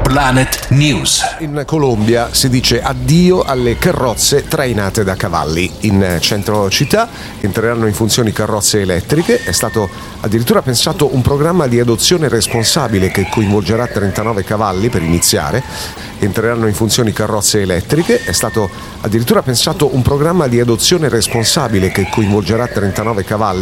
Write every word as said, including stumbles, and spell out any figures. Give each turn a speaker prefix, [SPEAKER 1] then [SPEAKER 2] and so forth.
[SPEAKER 1] Planet News.
[SPEAKER 2] In Colombia si dice addio alle carrozze trainate da cavalli. In centro città entreranno in funzione carrozze elettriche. È stato addirittura pensato un programma di adozione responsabile che coinvolgerà trentanove cavalli per iniziare. Entreranno in funzione carrozze elettriche. È stato addirittura pensato un programma di adozione responsabile che coinvolgerà trentanove cavalli